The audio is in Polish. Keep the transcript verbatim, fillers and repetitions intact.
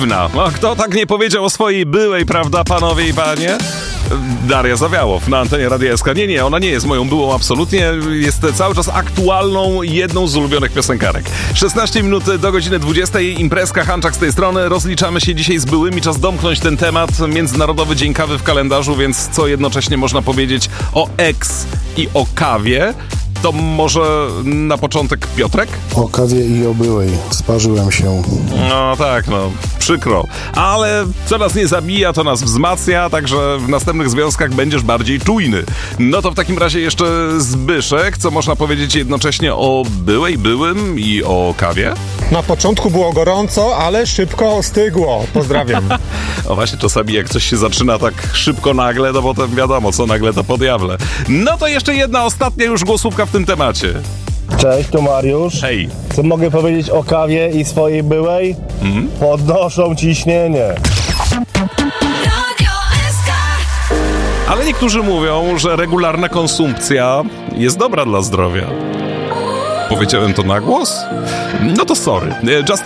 dziwna. No, kto tak nie powiedział o swojej byłej, prawda, panowie i panie? Daria Zawiałow na antenie Radia S K. Nie, nie, ona nie jest moją byłą absolutnie. Jest cały czas aktualną, jedną z ulubionych piosenkarek. szesnaście minut do godziny dwudziestej. Imprezka, Hanczak z tej strony. Rozliczamy się dzisiaj z byłymi. Czas domknąć ten temat. Międzynarodowy Dzień Kawy w kalendarzu, więc co jednocześnie można powiedzieć o ex i o kawie? To może na początek Piotrek? O kawie i o byłej. Sparzyłem się. No tak, no, przykro. Ale co nas nie zabija, to nas wzmacnia, także w następnych związkach będziesz bardziej czujny. No to w takim razie jeszcze Zbyszek, co można powiedzieć jednocześnie o byłej, byłym i o kawie? Na początku było gorąco, ale szybko ostygło. Pozdrawiam. O właśnie, czasami jak coś się zaczyna tak szybko nagle, to potem wiadomo, co nagle to po diable. No to jeszcze jedna ostatnia już głosówka w tym temacie. Cześć, tu Mariusz. Hej. Co mogę powiedzieć o kawie i swojej byłej? Mm? Podnoszą ciśnienie. Ale niektórzy mówią, że regularna konsumpcja jest dobra dla zdrowia. Powiedziałem to na głos? No to sorry. Justin